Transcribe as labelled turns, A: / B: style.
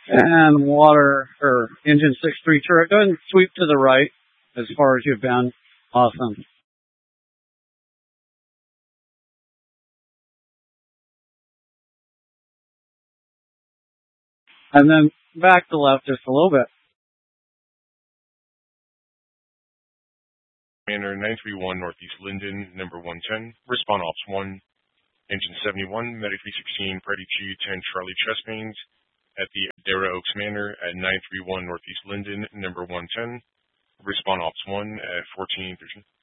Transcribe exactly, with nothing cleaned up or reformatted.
A: And water, or engine six three turret, go ahead and sweep to the right as far as you've been. Awesome. And then back to left just a little bit.
B: Commander nine three one Northeast Linden, number one ten. Respond Ops one. Engine seventy-one, Medic three sixteen, Freddy two ten Charlie chest pains at the Dara Oaks Manor at nine three one Northeast Linden, number one ten. Respond Ops one at fourteen thirteen.